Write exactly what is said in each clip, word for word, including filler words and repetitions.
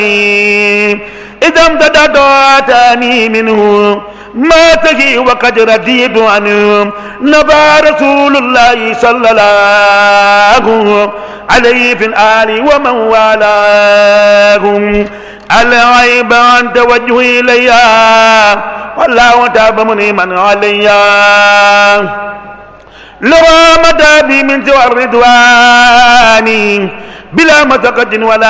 إذا امتددتني منه ما تجي وقد رديت عنه نبى رسول الله صلى الله عليه في الآل ومن والاه العيب عن توجهي إليا والله تاب منيما عليا لغامة بي من سوى الرضوان بلا مسقة ولا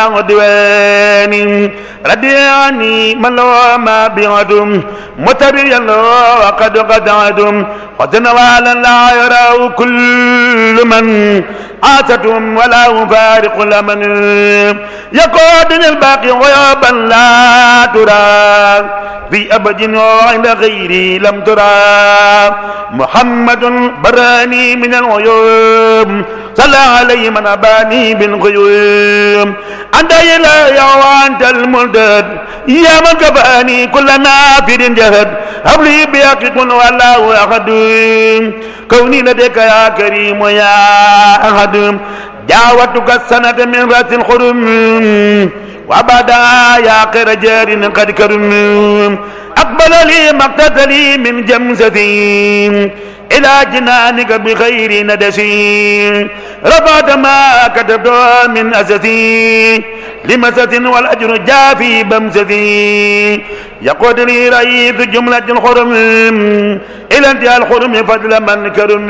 عدوان ردي عني من لو ما بعدم متبيا له وقد قد عدم وتنوالا لا يراه كل من عاتتهم ولا مفارق لمن يقودني الباقي غيابا لا ترى في أبد وعند غيري لم ترى محمد براني من العيوب صلى عليه من أباني بالغيوم أنت إلهي وأنت الملتد يا من كفاني كل نافر جهد هب لي بحقك والله أحد كوني لديك يا كريم يا أحد دعوتك السنة من رأس الحرم وبدا يا خير جار قد كرم أقبل لي مقتتلي من جمزتي إلى جنانك بغير ندسي رفعت ما كتبت من أسسي لمسة والأجر جاء في بمستي يقود لي رئيس جملة الحرم إلى انتهاء الحرم فضل من كرم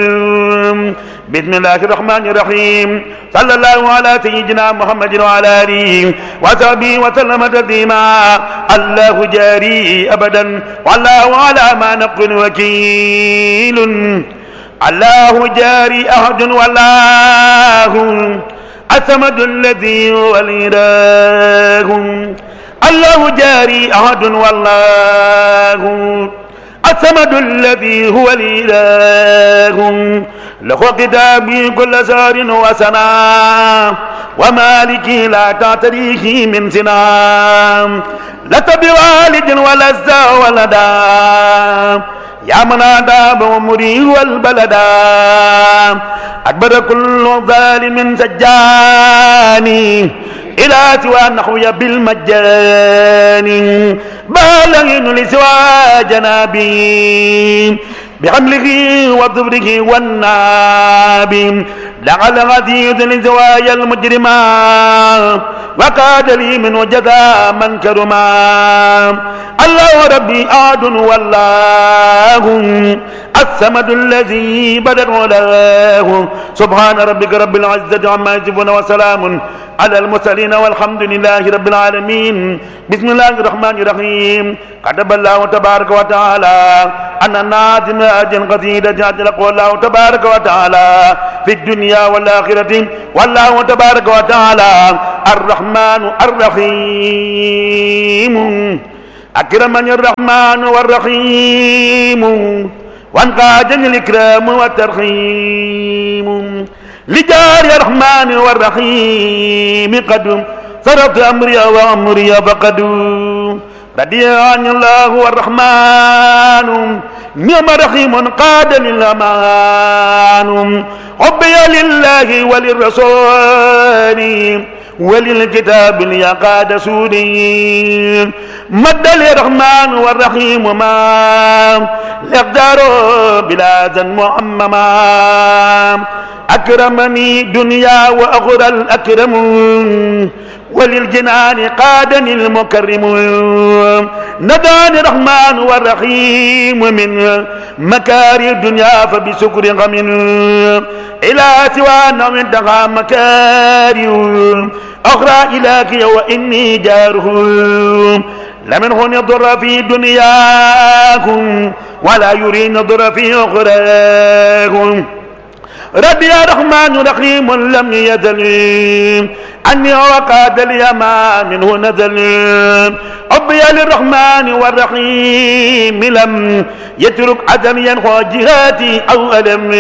بسم الله الرحمن الرحيم صلى الله على سيدنا محمد وعلى آله وصحبه وسلم تسليما الله جاري أبدا والله على ما نقول وكيل الله جاري أحد والله الصمد الذي هو الإله الله جاري أحد والله الصمد الذي هو الإله له كتابي كل سار وسنا ومالكي لا تعتريه من سنا لست بوالد ولا الزا ولدا يا من آداب ومري والبلدا أكبر كل ظالم سجاني إلى سوى نحوي بالمجان بالغين لسوى جنابي بحمله وظفره والناب لعل غديد لزوايا المجرما وقاد لي من وجدا من كرما الله ربي أحد والله الصمد الذي بدر له سبحان ربك رب العزة عما يصفون وسلام على المرسلين والحمد لله رب العالمين بسم الله الرحمن الرحيم كتب الله تبارك وتعالى أن الناظم أجل قصيدة أجلق والله تبارك وتعالى في الدنيا والآخرة والله تبارك وتعالى الرحمن الرحيم أكرمني الرحمن والرحيم وانقادني الإكرام والترحيم لجار الرحمن والرحيم قد صرفت أمري وأمري فقد رضي عن الله والرحمن نعم رحيم قاد للأمان حبي لله وللرسول وللكتاب ليقاد سوري مد للرحمن والرحيم ما يقدر بلا ذن معمما أكرمني دنيا وأخرى الأكرم وللجنان قادني المكرم نداني الرحمن والرحيم من مكاري الدنيا فبسكر غم إلى سوى نوم انتهى مكاري أخرى إلهي وإني جاره لمن هو نضر في دنياكم ولا يريد نضر في أخراكم ربي يا رحمن رحيم لم يزل أني وقاد اليمان منه نزل حبي للرحمن والرحيم لم يترك عدم ينخى جهاتي أو ألم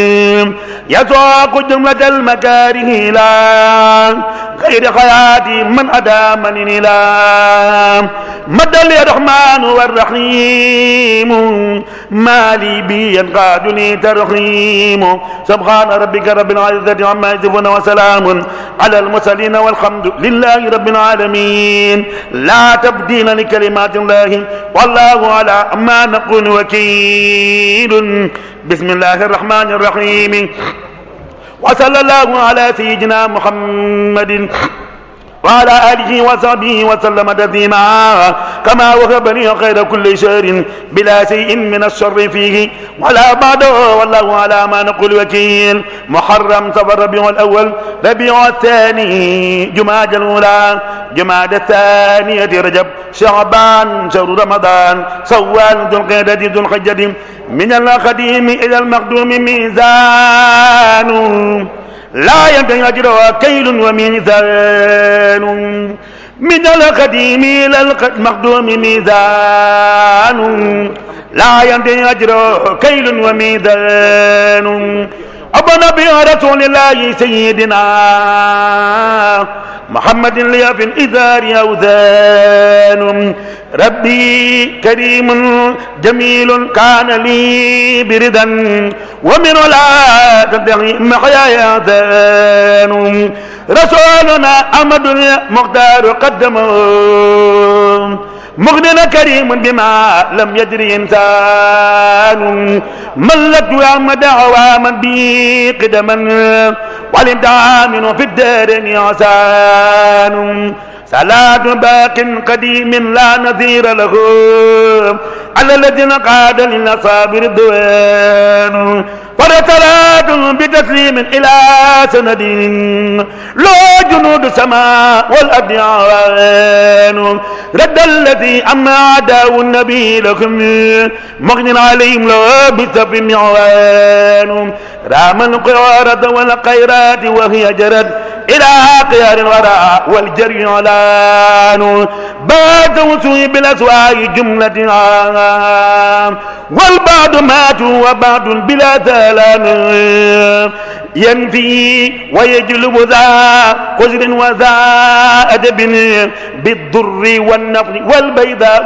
يسوق جملة المكاره لا غير حياتي من أدامني لا مد لي الرحمن والرحيم ما لي بي ينقاد لي ترحيم سبحان ربك رب العزة عما يصفون وسلام على المرسلين والحمد لله رب العالمين لا تبديل لكلمات الله والله على ما نقول وكيل بسم الله الرحمن الرحيم وصلى الله على سيدنا محمد وعلى آله وصحبه وسلم تسليما كما وهبني خير كل شر بلا شيء من الشر فيه ولا بعده والله على ما نقول وكيل محرم صفر ربيع الأول ربيع الثاني جمادى الأولى جمادى الثانية رجب شعبان شهر رمضان صوال ذو القعدة ذو الحجة من القديم إلى المقدوم ميزان لا ينتهي أجرها كيل وميزان من القديم إلى المقدوم ميزان لا ينتهي أجرها كيل وميزان أبو نبي رسول الله سيدنا محمد لي في الإزار أوزان ربي كريم جميل كان لي بردا ومن لا تنتهي محياي أذان رسولنا أحمد المختار قدمه مغننا كريم بما لم يدري إنسان ملكت أحمد عواما بي قدما والامتحان في الدارين عسان صلاة باق قديم لا نظير له على الذين قاد للأصابر الدوان ورسلات بتسليم إلى سند لو جنود السماء والأرض عوان رد الذي أما عداو النبي لكم مغن عليهم لو بسف معوان رام القرارة والخيرات وهي جرت إلى قيار الوراء والجري علان بعد وسوء بالأسواق جملة عام والبعض ماتوا وبعض بلا ثلان ينفي ويجلب ذا قزر وذا أدب بالضر والنفع والبيضاء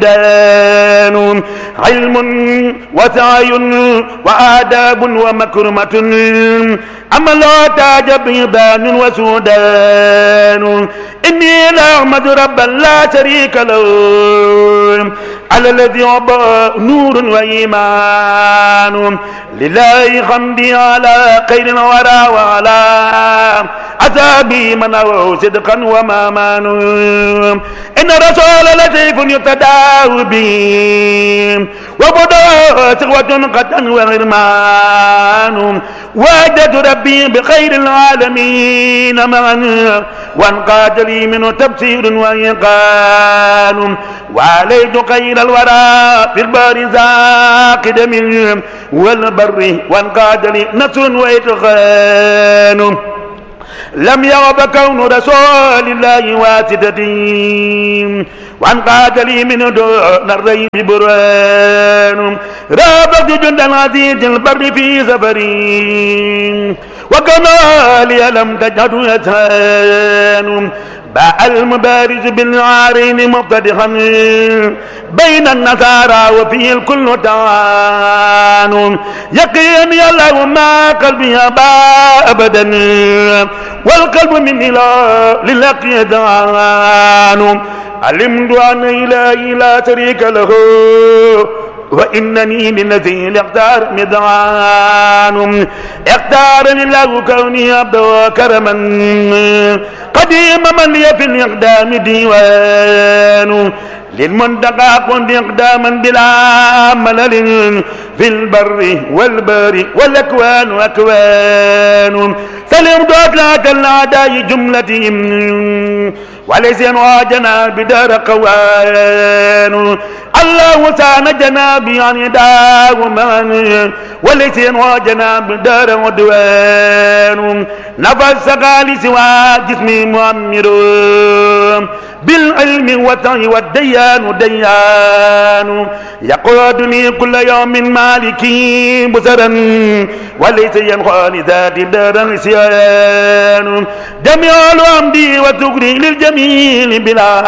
ميدان علم وسعي وآداب ومكرمة أما لا تاج بيضان وسودان إني لا أحمد ربا لا شريك له على الذي عبى نور وإيمان لله حمدي على خير الورى وعلى عذابي من أو صدقا ومامان إن رسول لطيف يتداوى به وبدا سوة قد وغرمان وجدت ربي بخير العالمين معا وانقاد لي منه تبصير وإيقان وعليت خير الورى في البار زاقد منه والبر وانقاد لي نصر وإتقان لم يغب كون رسول الله واسدتي وانقاد لي من دون الريب برهان رابط جند العزيز البر في سفري وكما لي لم تجهد يتهان باع المبارز بالعارين مفتدحا بين النصارى وفيه الكل تعان يقيني الله ما قلبي أبا أبدا والقلب مني لا للحق يدعان علمت أن إلهي لا شريك له وإنني للذي الاختار مدعان اختارني الله كوني عبد وكرما قديم من لي في الإقدام ديوان للمنتقى كنت إقداما بلا ملل في البر والبر والأكوان أكوان سلمت أطلاق الأعداء جملتهم وليس ينواجنا بدار قوان الله سان جنابي عن داو من وليس ينوى جناب دار ودوان نفس قال سوى جسمي مؤمر بالعلم والتعي والديان ديان يقودني كل يوم مالكي بسرا وليس ينوى لذات دار نسيان جميع الحمد والشكر للجميل بلا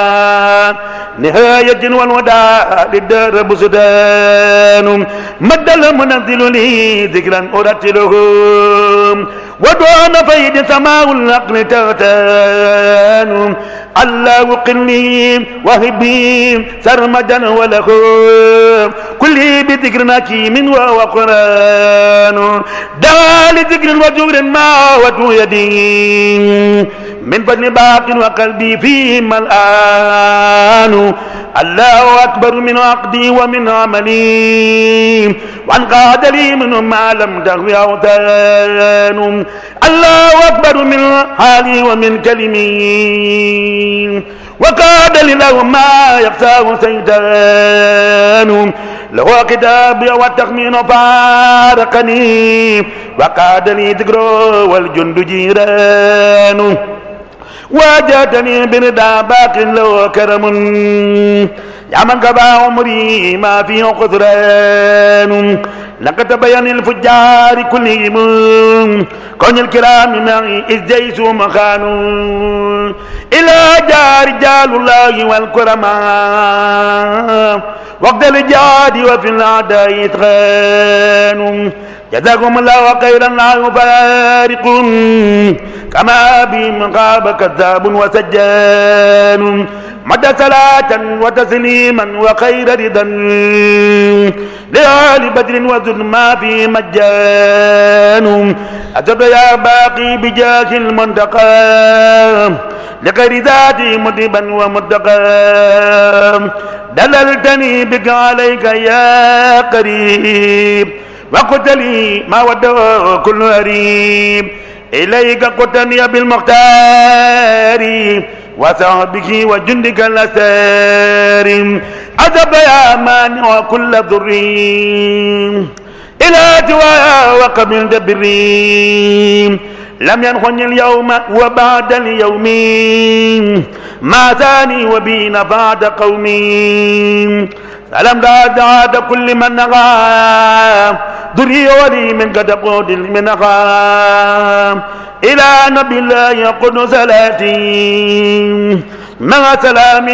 نهاية والوداع للدار بسدان مد المنزل لي ذكرا أرتله ودون فيد سماء العقل تغتان الله قلني وهبي سرمدا وله كل بذكر حكيم وهو قرآن دعا لذكر وجور ما وجه يدي من فضل باق وقلبي فيهما الآن الله أكبر من عقدي ومن عملي وانقاد لي منه ما لم تغوي أوتان الله أكبر من حالي ومن كلمي وقاد له ما يخشاه سيدان له كتابي والتخمين فارقني وقاد لي ذكره والجند جيران واجهتني برضا باق له كرم يا من قضى عمري ما فيه خسران لقد تبين الفجار كلهم كون الكرام معي إذ جيسوا مخانوا إلى جار رجال الله والكرماء وقت الجهاد وفي الأعداء يتخان جزاكم الله خيرا لا يفارق كما بهم غاب كذاب وسجان مدى صلاة وتسليما وخير رضا لآل بدر وذل ما في مجان أجب يا باقي بجاه المنتقى لغير ذاتي مذبا ومتقى دللتني بك عليك يا قريب وقلت لي ما وده كل غريب إليك قلتني بالمختار وصحبك وجندك الأسار أذب يا مانع كل ضر إلى توايا وقبل دبرين لم ينخن اليوم وبعد اليوم ما ثاني وبين بعد قومي سلام داد عاد كل من نغى دري ولي من قد قود من نغى إلى نبي الله يقول صلاتي مع سلام